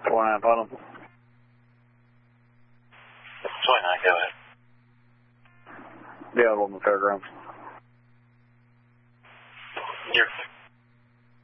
29 bottom. 29, go ahead. Yeah, on the fairgrounds. You're